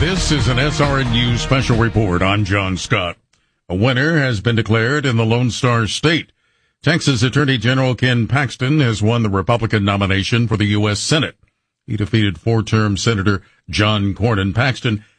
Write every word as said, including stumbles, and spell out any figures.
This is an S R N U special report. I'm John Scott. A winner has been declared in the Lone Star State. Texas Attorney General Ken Paxton has won the Republican nomination for the U S Senate. He defeated four-term Senator John Cornyn. Paxton